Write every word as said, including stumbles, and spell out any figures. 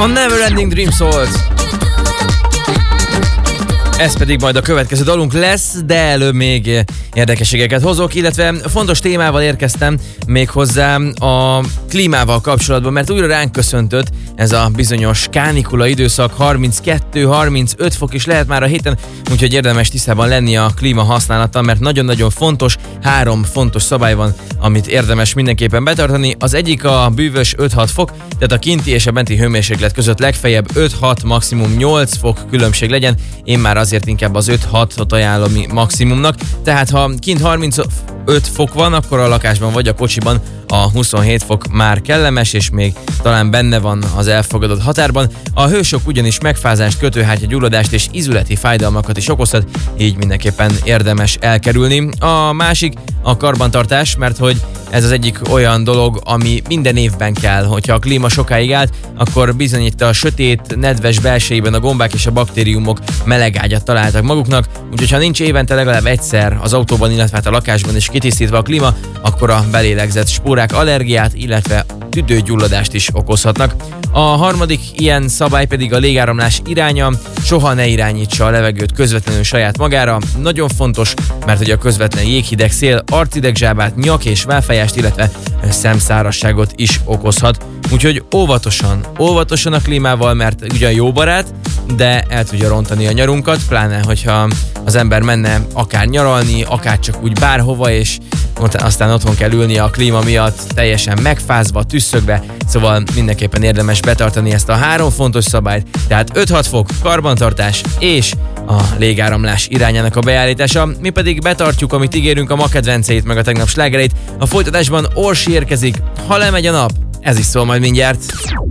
A Neverending Dream szólt. Ez pedig majd a következő dalunk lesz, de előbb még érdekességeket hozok, illetve fontos témával érkeztem még hozzá a klímával kapcsolatban, mert újra ránk köszöntött ez a bizonyos kánikula időszak, harminckettő-harmincöt fok is lehet már a héten, úgyhogy érdemes tisztában lenni a klíma használattal, mert nagyon-nagyon fontos, három fontos szabály van, amit érdemes mindenképpen betartani. Az egyik a bűvös öt-hat fok, tehát a kinti és a benti hőmérséklet között legfeljebb öt-hat, maximum nyolc fok különbség legyen. Én már azért inkább az öt-hatot ajánlom maximumnak, tehát ha kint harmincöt fok van, akkor a lakásban vagy a kocsiban a huszonhét fok már kellemes, és még talán benne van az elfogadott határban. A hősok ugyanis megfázást, kötőhártya gyulladást és ízületi fájdalmakat is okozhat, így mindenképpen érdemes elkerülni. A másik a karbantartás, mert hogy ez az egyik olyan dolog, ami minden évben kell. Hogyha a klíma sokáig állt, akkor bizony itt a sötét, nedves belsejében a gombák és a baktériumok meleg ágyat találtak maguknak, úgyhogy ha nincs évente legalább egyszer az autóban, illetve hát a lakásban is kitisztítva a klíma, akkor a belélegzett spórák allergiát, illetve tüdőgyulladást is okozhatnak. A harmadik ilyen szabály pedig a légáramlás iránya, soha ne irányítsa a levegőt közvetlenül saját magára. Nagyon fontos, mert hogy a közvetlen jéghideg szél arcidegzsábát, nyak- és válfájást, illetve szemszárazságot is okozhat. Úgyhogy óvatosan, óvatosan a klímával, mert ugyan jó barát, de el tudja rontani a nyarunkat, pláne hogyha az ember menne akár nyaralni, akár csak úgy bárhova, és aztán otthon kell ülni a klíma miatt, teljesen megfázva, tüsszögve, szóval mindenképpen érdemes betartani ezt a három fontos szabályt, tehát öt-hat fok, karbantartás és a légáramlás irányának a beállítása. Mi pedig betartjuk, amit ígérünk, a ma kedvenceit, meg a tegnap slágereit. A folytatásban Orsi érkezik, ha lemegy a nap, ez is szól majd mindjárt.